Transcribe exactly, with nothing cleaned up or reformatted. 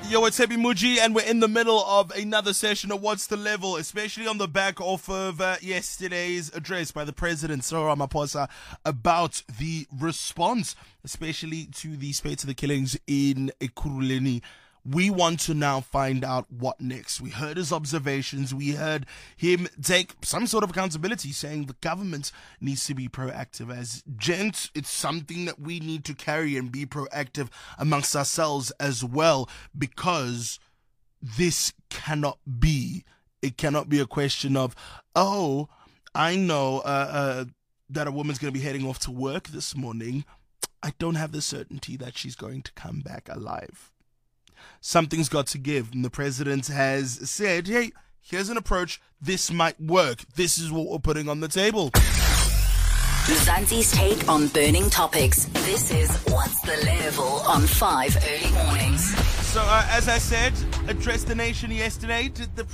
Yo, it's Happy Muji, and we're in the middle of another session of What's the Level, especially on the back off of uh, yesterday's address by the President, Cyril Ramaphosa, about the response, especially to the spate of the killings in Ekurhuleni. We want to now find out what next. We heard his observations. We heard him take some sort of accountability, saying the government needs to be proactive. As gents, it's something that we need to carry and be proactive amongst ourselves as well, because this cannot be. It cannot be a question of, oh, I know uh, uh, that a woman's going to be heading off to work this morning. I don't have the certainty that she's going to come back alive. Something's got to give, and the president has said, hey, here's an approach, this might work, this is what we're putting on the table. Zanzi's take on burning topics. This is What's the Level on five Early Mornings. So, uh, as I said, addressed the nation yesterday. Did the